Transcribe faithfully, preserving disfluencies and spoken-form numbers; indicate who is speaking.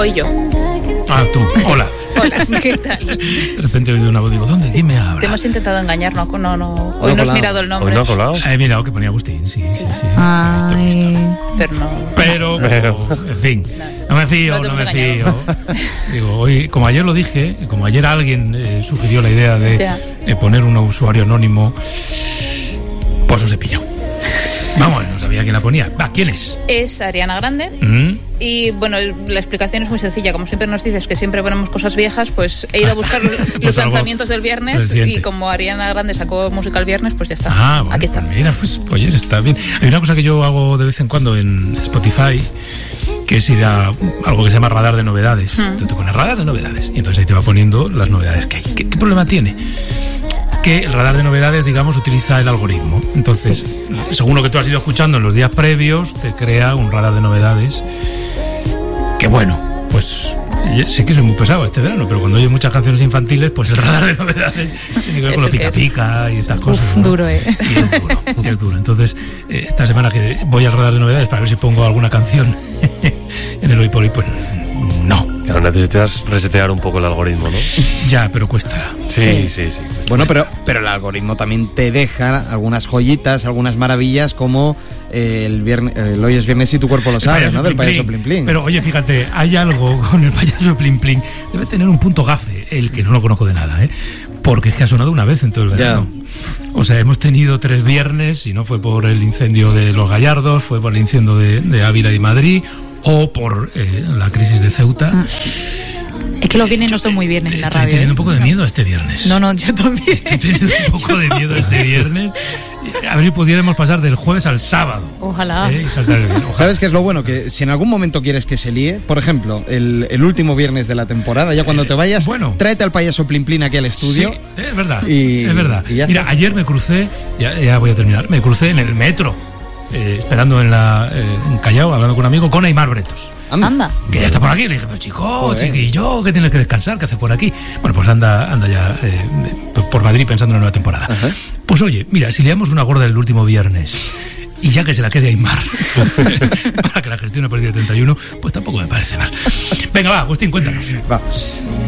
Speaker 1: Hoy yo.
Speaker 2: Ah, tú. Hola.
Speaker 1: Hola, ¿qué tal?
Speaker 2: De repente he oído una voz, digo, ¿dónde? ¿Quién me habla?
Speaker 1: Te hemos intentado engañar, no, no, no. Hoy
Speaker 3: No
Speaker 1: no has
Speaker 3: colado.
Speaker 1: mirado el nombre.
Speaker 3: Hoy no ha colado.
Speaker 2: He mirado que ponía Agustín, sí, sí, sí.
Speaker 4: Ay.
Speaker 2: He visto, he visto.
Speaker 1: Pero no.
Speaker 2: Pero,
Speaker 3: Pero.
Speaker 2: en fin, no me fío,
Speaker 1: No te
Speaker 2: no me
Speaker 1: hemos
Speaker 2: fío. Digo, hoy, como ayer lo dije, como ayer alguien eh, sugirió la idea de
Speaker 1: Ya.
Speaker 2: eh, poner un usuario anónimo, pues os he pillado. Vamos, no sabía quién la ponía. Va, ¿quién es?
Speaker 1: Es Ariana Grande.
Speaker 2: ¿Mm?
Speaker 1: Y bueno, la explicación es muy sencilla. Como siempre nos dices que siempre ponemos cosas viejas, pues he ido a buscar los,
Speaker 2: Pues
Speaker 1: los
Speaker 2: algo
Speaker 1: lanzamientos del viernes.
Speaker 2: reciente.
Speaker 1: Y como Ariana Grande sacó música el viernes, pues ya está.
Speaker 2: Ah, bueno,
Speaker 1: Aquí está.
Speaker 2: pues mira, pues oye, está bien. Hay una cosa que yo hago de vez en cuando en Spotify, que es ir a algo que se llama radar de novedades.
Speaker 1: Hmm.
Speaker 2: Tú te pones radar de novedades y entonces ahí te va poniendo las novedades que hay. ¿Qué, qué problema tiene? Que el radar de novedades, digamos, utiliza el algoritmo. Entonces, según lo que tú has ido escuchando en los días previos, te crea un radar de novedades que, bueno, pues sé que soy muy pesado este verano, pero cuando oye muchas canciones infantiles, pues el radar de novedades tiene que ver
Speaker 1: Es
Speaker 2: con lo
Speaker 1: el que
Speaker 2: pica
Speaker 1: es.
Speaker 2: pica y estas cosas.
Speaker 4: Uf,
Speaker 2: ¿no?
Speaker 4: duro, ¿eh?
Speaker 2: Y es duro, y es duro. Entonces, eh, esta semana que voy al radar de novedades para ver si pongo alguna canción en el hoy por hoy, pues no.
Speaker 3: Claro, necesitas resetear un poco el algoritmo, ¿no?
Speaker 2: Ya, pero cuesta.
Speaker 3: Sí, sí, sí.
Speaker 5: Bueno, pero, pero el algoritmo también te deja algunas joyitas, algunas maravillas, como eh, el, viernes, el hoy es viernes y tu cuerpo lo
Speaker 2: El
Speaker 5: sabe,
Speaker 2: payaso
Speaker 5: ¿no? Del
Speaker 2: Plin
Speaker 5: payaso
Speaker 2: Plin.
Speaker 5: Plin Plin.
Speaker 2: Pero oye, fíjate, hay algo con el payaso Plin Plin. Debe tener un punto gafe, el que no lo conozco de nada, ¿eh? Porque es que ha sonado una vez en todo el verano. O sea, hemos tenido tres viernes, y no fue por el incendio de Los Gallardos, fue por el incendio de, de Ávila y Madrid, o por eh, la crisis de Ceuta.
Speaker 4: Es que los viernes no son muy viernes en la
Speaker 2: Estoy
Speaker 4: radio.
Speaker 2: teniendo
Speaker 4: ¿eh?
Speaker 2: un poco de miedo este viernes.
Speaker 4: No, no, yo también.
Speaker 2: Estoy teniendo un poco de miedo este viernes. A ver si pudiéramos pasar del jueves al sábado.
Speaker 4: Ojalá.
Speaker 2: ¿eh? Y saltar el viernes. Ojalá.
Speaker 5: ¿Sabes qué es lo bueno? Que si en algún momento quieres que se líe, por ejemplo, el, el último viernes de la temporada, ya cuando
Speaker 2: Eh,
Speaker 5: te vayas,
Speaker 2: bueno.
Speaker 5: tráete al payaso Plin Plin aquí al estudio.
Speaker 2: Sí, es verdad.
Speaker 5: Y-
Speaker 2: es verdad.
Speaker 5: y ya
Speaker 2: Mira,
Speaker 5: está.
Speaker 2: ayer me crucé, ya, ya voy a terminar, me crucé en el metro, eh, esperando en, la, eh, en Callao, hablando con un amigo, con Aimar Bretos.
Speaker 4: Anda.
Speaker 2: Que ya está por aquí. Le dije, pero chico,
Speaker 5: Joder.
Speaker 2: chiquillo, que tienes que descansar, ¿qué haces por aquí? Bueno, pues anda, anda ya eh, por Madrid pensando en la nueva temporada.
Speaker 5: Ajá.
Speaker 2: Pues oye, mira, si liamos una gorda el último viernes y ya que se la quede Aimar para que la gestione a partir del treinta y uno, pues tampoco me parece mal. Venga, va, Agustín, cuéntanos.
Speaker 5: Vamos.